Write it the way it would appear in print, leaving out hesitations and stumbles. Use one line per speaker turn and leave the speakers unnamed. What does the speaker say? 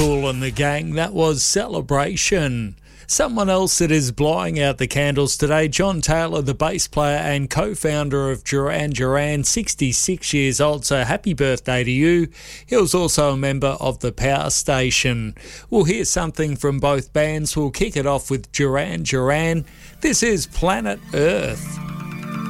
Kool and the Gang. That was Celebration. Someone else that is blowing out the candles today, John Taylor, the bass player and co-founder of Duran Duran, 66 years old, so happy birthday to you. He was also a member of the Power Station. We'll hear something from both bands. We'll kick it off with Duran Duran. This is Planet Earth.